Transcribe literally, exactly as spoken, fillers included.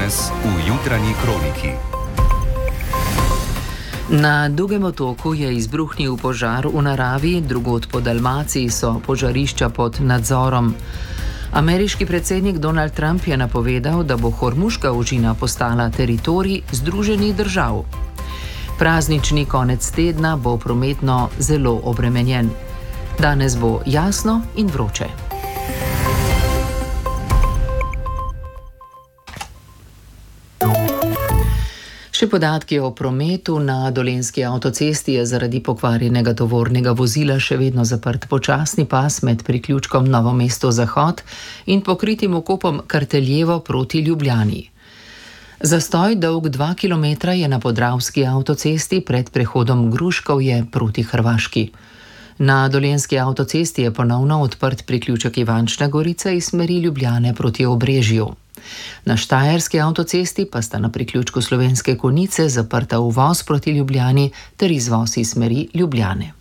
danes v jutranji kroniki. Na Dugem otoku je izbruhnil požar v naravi, drugod po Dalmaciji so požarišča pod nadzorom. Ameriški predsednik Donald Trump je napovedal, da bo Hormuška ožina postala teritorij Združenih držav. Praznični konec tedna bo prometno zelo obremenjen. Danes bo jasno in vroče. Še podatki o prometu. Na Dolenjski avtocesti je zaradi pokvarjenega tovornega vozila še vedno zaprt počasni pas med priključkom Novo mesto-Zahod in pokritim okopom Karteljevo proti Ljubljani. Zastoj dolg dva kilometra je na Podravski avtocesti pred prehodom Gruškovje proti Hrvaški. Na Dolenjski avtocesti je ponovno odprt priključek Ivančna Gorica iz smeri Ljubljane proti Obrežju. Na Štajerski avtocesti pa sta na priključku Slovenske Konjice zaprta uvoz proti Ljubljani ter izvoz iz smeri Ljubljane.